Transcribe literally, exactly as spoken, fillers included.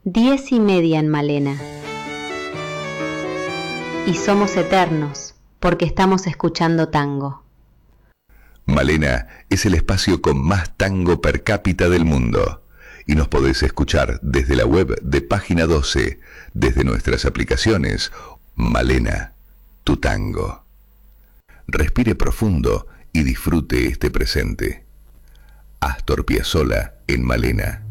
Diez y media en Malena. Y somos eternos, porque estamos escuchando tango. Malena es el espacio con más tango per cápita del mundo. Y nos podés escuchar desde la web de Página doce, desde nuestras aplicaciones. Malena, tu tango. Respire profundo y disfrute este presente. Astor Piazzolla en Malena.